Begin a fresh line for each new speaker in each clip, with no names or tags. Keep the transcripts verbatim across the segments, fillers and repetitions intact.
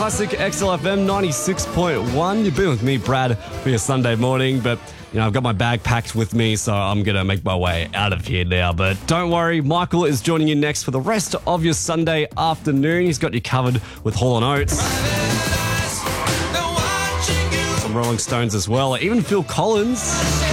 Classic X L F M ninety-six point one. You've been with me, Brad, for your Sunday morning, but you know, I've got my bag packed with me, so I'm going to make my way out of here now. But don't worry, Michael is joining you next for the rest of your Sunday afternoon. He's got you covered with Hall and Oates. Some Rolling Stones as well, even Phil Collins.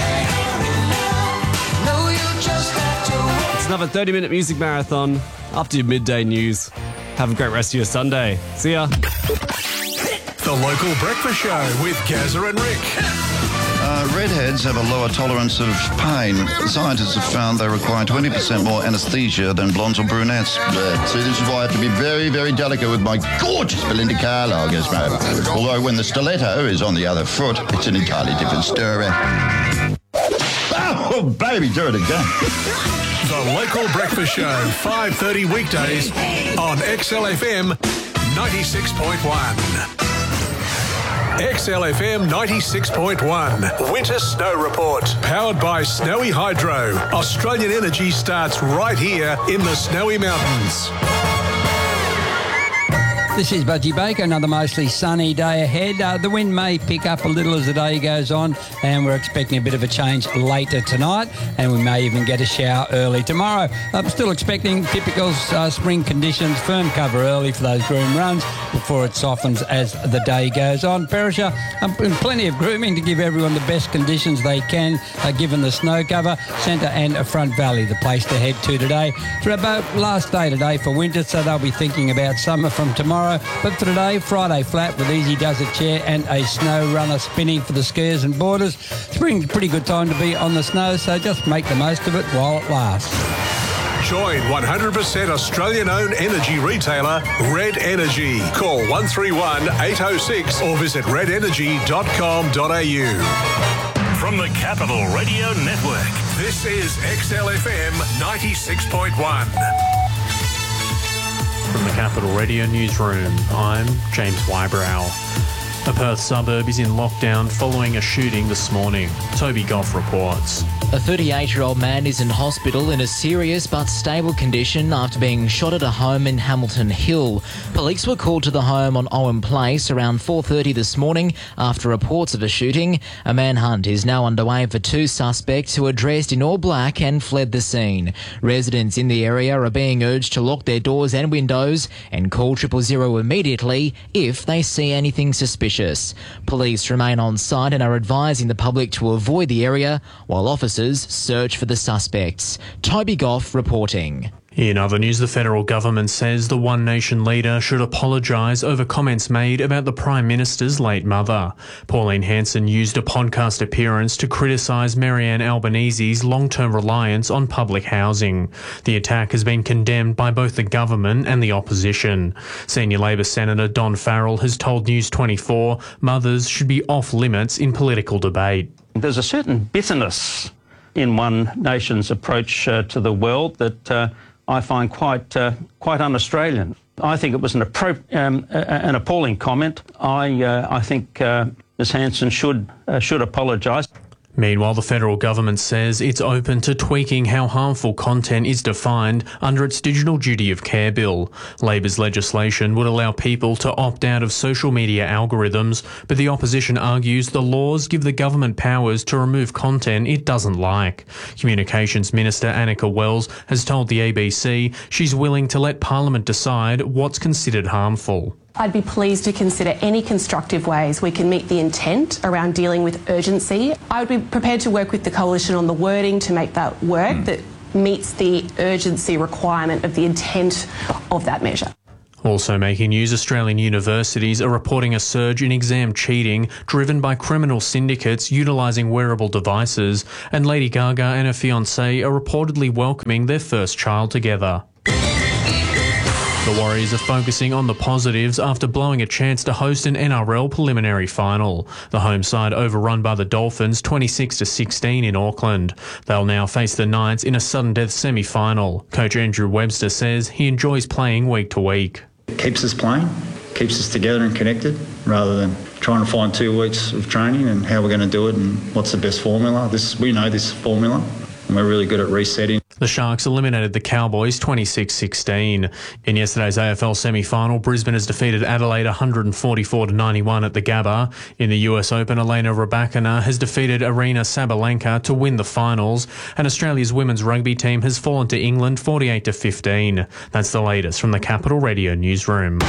It's another thirty-minute music marathon after your midday news. Have a great rest of your Sunday. See ya.
The Local Breakfast Show with Gazza and Rick.
Uh, redheads have a lower tolerance of pain. Scientists have found they require twenty percent more anaesthesia than blondes or brunettes. Uh, see, this is why I have to be very, very delicate with my gorgeous Belinda Carlisle, guess, mate. Although when the stiletto is on the other foot, it's an entirely different story. Oh, baby, do it again.
The Local Breakfast Show, five thirty weekdays on X L F M ninety-six point one. X L F M ninety-six point one. Winter Snow Report. Powered by Snowy Hydro. Australian energy starts right here in the Snowy Mountains.
This is Budgie Baker, another mostly sunny day ahead. Uh, the wind may pick up a little as the day goes on, and we're expecting a bit of a change later tonight, and we may even get a shower early tomorrow. I'm still expecting typical uh, spring conditions, firm cover early for those groom runs before it softens as the day goes on. Perisher, um, plenty of grooming to give everyone the best conditions they can, uh, given the snow cover. Centre and Front Valley, the place to head to today. It's about last day today for winter, so they'll be thinking about summer from tomorrow. But for today, Friday flat with Easy Does It chair and a snow runner spinning for the skiers and boarders. Spring's a pretty good time to be on the snow, so just make the most of it while it lasts.
Join one hundred percent Australian-owned energy retailer Red Energy. Call one three one, eight oh six or visit red energy dot com dot a u. From the Capital Radio Network, this is X L F M ninety-six point one.
From the Capital Radio Newsroom, I'm James Wybrow. A Perth suburb is in lockdown following a shooting this morning. Toby Goff reports.
A thirty-eight-year-old man is in hospital in a serious but stable condition after being shot at a home in Hamilton Hill. Police were called to the home on Owen Place around four thirty this morning after reports of a shooting. A manhunt is now underway for two suspects who are dressed in all black and fled the scene. Residents in the area are being urged to lock their doors and windows and call triple zero immediately if they see anything suspicious. Police remain on site and are advising the public to avoid the area while officers search for the suspects. Toby Goff reporting.
In other news, the federal government says the One Nation leader should apologise over comments made about the Prime Minister's late mother. Pauline Hanson used a podcast appearance to criticise Marianne Albanese's long-term reliance on public housing. The attack has been condemned by both the government and the opposition. Senior Labor Senator Don Farrell has told News twenty-four mothers should be off limits in political debate.
There's a certain bitterness in One Nation's approach uh, to the world that uh, I find quite uh, quite un-Australian. I think it was an, appro- um, an appalling comment. I uh, I think uh, Miz Hanson should uh, should apologise.
Meanwhile, the federal government says it's open to tweaking how harmful content is defined under its Digital Duty of Care bill. Labor's legislation would allow people to opt out of social media algorithms, but the opposition argues the laws give the government powers to remove content it doesn't like. Communications Minister Annika Wells has told the A B C she's willing to let Parliament decide what's considered harmful.
I'd be pleased to consider any constructive ways we can meet the intent around dealing with urgency. I would be prepared to work with the Coalition on the wording to make that work mm. that meets the urgency requirement of the intent of that measure.
Also making news, Australian universities are reporting a surge in exam cheating driven by criminal syndicates utilising wearable devices, and Lady Gaga and her fiancé are reportedly welcoming their first child together. The Warriors are focusing on the positives after blowing a chance to host an N R L preliminary final. The home side overrun by the Dolphins twenty-six to sixteen in Auckland. They'll now face the Knights in a sudden death semi-final. Coach Andrew Webster says he enjoys playing week to week.
It keeps us playing, keeps us together and connected, rather than trying to find two weeks of training and how we're going to do it and what's the best formula. This we know this formula. and we're really good at resetting.
The Sharks eliminated the Cowboys twenty-six sixteen. In yesterday's A F L semi-final, Brisbane has defeated Adelaide one forty-four to ninety-one at the Gabba. In the U S Open, Elena Rybakina has defeated Arina Sabalenka to win the finals, and Australia's women's rugby team has fallen to England forty-eight to fifteen. That's the latest from the Capital Radio newsroom.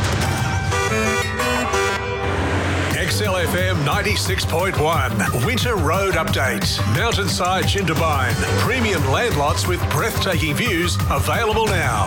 X L F M ninety-six point one. Winter Road Update. Mountainside Jindabyne. Premium land lots with breathtaking views available now.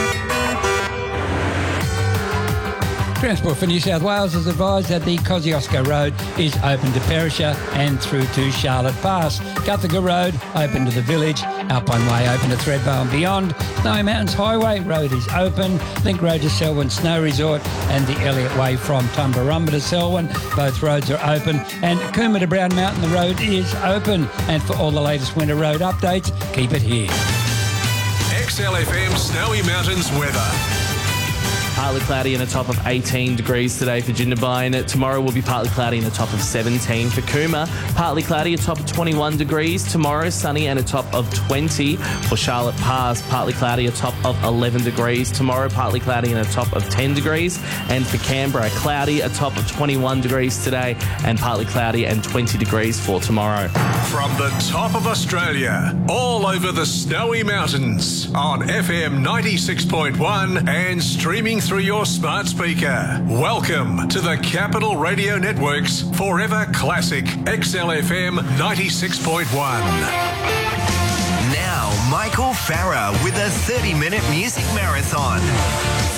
Transport for New South Wales has advised that the Kosciuszko Road is open to Perisher and through to Charlotte Pass. Guthaga Road open to the village. Alpine Way open to Thredbo and beyond. Snowy Mountains Highway Road is open. Link Road to Selwyn Snow Resort and the Elliott Way from Tumbarumba to Selwyn. Both roads are open. And Cooma to Brown Mountain, the road is open. And for all the latest winter road updates, keep it here.
X L F M Snowy Mountains weather.
Partly cloudy and a top of eighteen degrees today for Jindabyne. Tomorrow will be partly cloudy and a top of seventeen for Cooma. Partly cloudy, a top of twenty-one degrees. Tomorrow, sunny and a top of twenty for Charlotte Pass. Partly cloudy, a top of eleven degrees. Tomorrow, partly cloudy and a top of ten degrees. And for Canberra, cloudy, a top of twenty-one degrees today and partly cloudy and twenty degrees for tomorrow.
From the top of Australia, all over the Snowy Mountains, on F M ninety-six point one and streaming through your smart speaker. Welcome to the Capital Radio Network's Forever Classic X L F M ninety-six point one.
Now, Michael Farah with a thirty-minute music marathon.